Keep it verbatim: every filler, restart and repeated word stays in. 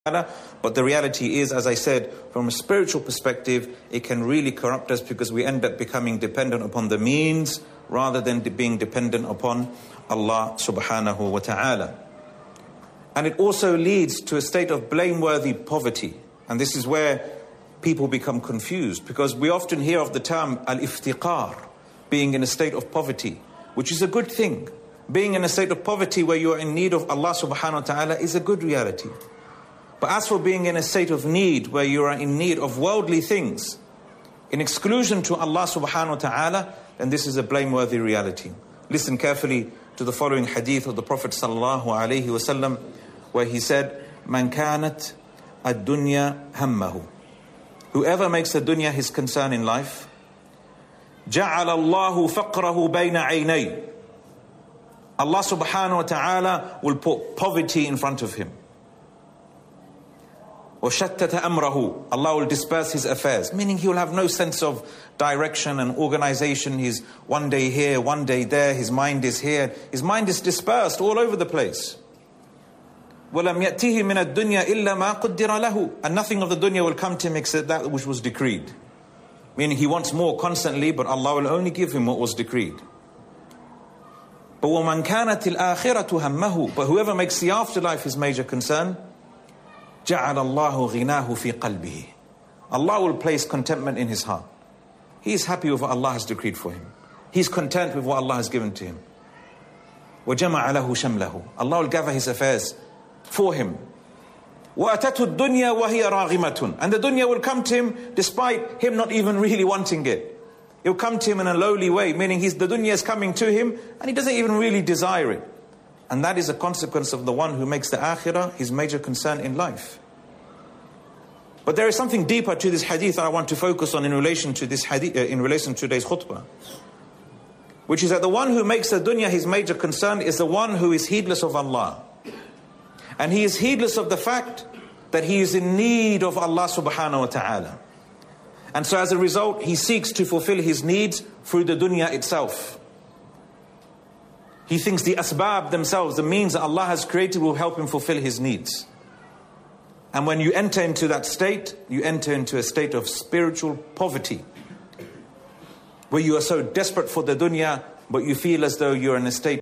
But the reality is, as I said, from a spiritual perspective, it can really corrupt us because we end up becoming dependent upon the means rather than being dependent upon Allah subhanahu wa ta'ala. And it also leads to a state of blameworthy poverty. And this is where people become confused, because we often hear of the term al-iftiqar, being in a state of poverty, which is a good thing. Being in a state of poverty where you are in need of Allah subhanahu wa ta'ala is a good reality. But as for being in a state of need where you are in need of worldly things, in exclusion to Allah subhanahu wa ta'ala, then this is a blameworthy reality. Listen carefully to the following hadith of the Prophet sallallahu alaihi wasallam, where he said, "Man kanat ad-dunya hammahu." Whoever makes the dunya his concern in life, جَعَلَ اللَّهُ فَقْرَهُ بَيْنَ عَيْنَيْهِ. Allah subhanahu wa ta'ala will put poverty in front of him. وَشَتَّتَ أَمْرَهُ. Allah will disperse his affairs, meaning he will have no sense of direction and organization. He's one day here, one day there, his mind is here. His mind is dispersed all over the place. وَلَمْ يَأْتِهِ مِنَ الدُّنْيَا إِلَّا مَا قُدِّرَ لَهُ. And nothing of the dunya will come to him except that which was decreed. Meaning he wants more constantly, but Allah will only give him what was decreed. But وَمَنْ كَانَتِ الْآخِرَةُ هَمَّهُ. But whoever makes the afterlife his major concern, جَعَلَ اللَّهُ غِنَاهُ فِي قَلْبِهِ. Allah will place contentment in his heart. He is happy with what Allah has decreed for him. He is content with what Allah has given to him. وَجَمَعَ لَهُ شَمْلَهُ. Allah will gather his affairs for him. وَأَتَتُ الدُّنْيَا وَهِيَ رَاغِمَةٌ. And the dunya will come to him despite him not even really wanting it. It will come to him in a lowly way, meaning he's, the dunya is coming to him and he doesn't even really desire it. And that is a consequence of the one who makes the akhirah his major concern in life. But there is something deeper to this hadith that I want to focus on in relation to this hadith, uh, in relation to today's khutbah, which is that the one who makes the dunya his major concern is the one who is heedless of Allah. And he is heedless of the fact that he is in need of Allah subhanahu wa ta'ala. And so as a result, he seeks to fulfill his needs through the dunya itself. He thinks the asbab themselves, the means that Allah has created, will help him fulfill his needs. And when you enter into that state, you enter into a state of spiritual poverty, where you are so desperate for the dunya, but you feel as though you're in a state